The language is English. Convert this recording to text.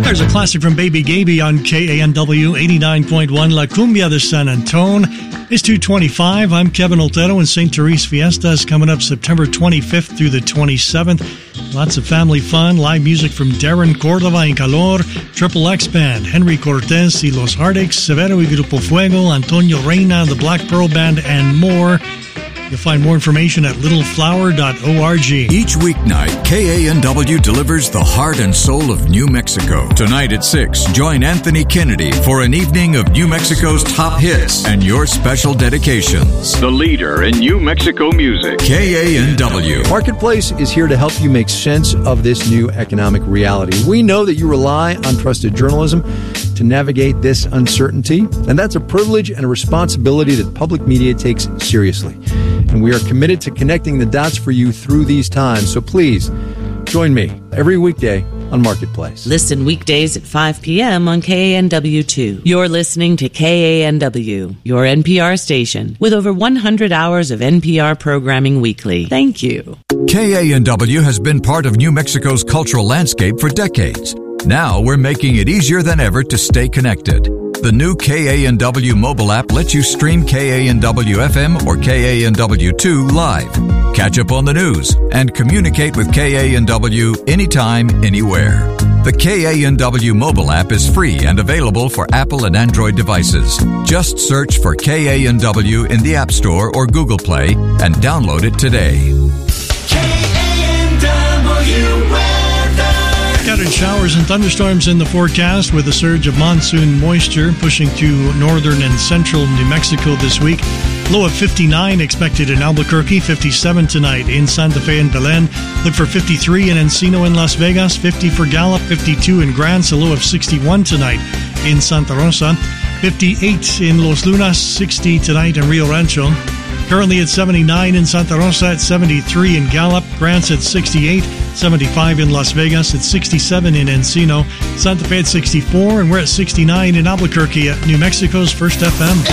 There's a classic from Baby Gaby on KANW 89.1 La Cumbia de San Antone. It's 2:25. I'm Kevin Oltero, and St. Therese Fiesta is coming up September 25th through the 27th. Lots of family fun, live music from Darren Cordova and Calor, Triple X Band, Henry Cortez y Los Heartaches, Severo y Grupo Fuego, Antonio Reina, the Black Pearl Band, and more. You'll find more information at littleflower.org. Each weeknight, KANW delivers the heart and soul of New Mexico. Tonight at 6, join Anthony Kennedy for an evening of New Mexico's top hits and your special dedications. The leader in New Mexico music. KANW. Marketplace is here to help you make sense of this new economic reality. We know that you rely on trusted journalism to navigate this uncertainty, and that's a privilege and a responsibility that public media takes seriously. And we are committed to connecting the dots for you through these times. So please, join me every weekday on Marketplace. Listen weekdays at 5 p.m. on KANW2. You're listening to KANW, your NPR station, with over 100 hours of NPR programming weekly. Thank you. KANW has been part of New Mexico's cultural landscape for decades. Now we're making it easier than ever to stay connected. The new KANW mobile app lets you stream KANW FM or KANW2 live, catch up on the news, and communicate with KANW anytime, anywhere. The KANW mobile app is free and available for Apple and Android devices. Just search for KANW in the App Store or Google Play and download it today. Scattered showers and thunderstorms in the forecast with a surge of monsoon moisture pushing through northern and central New Mexico this week. Low of 59 expected in Albuquerque, 57 tonight in Santa Fe and Belen. Look for 53 in Encino and Las Vegas, 50 for Gallup, 52 in Grants, a low of 61 tonight in Santa Rosa, 58 in Los Lunas, 60 tonight in Rio Rancho. Currently at 79 in Santa Rosa, at 73 in Gallup, Grants at 68, 75 in Las Vegas, at 67 in Encino, Santa Fe at 64, and we're at 69 in Albuquerque at New Mexico's First FM.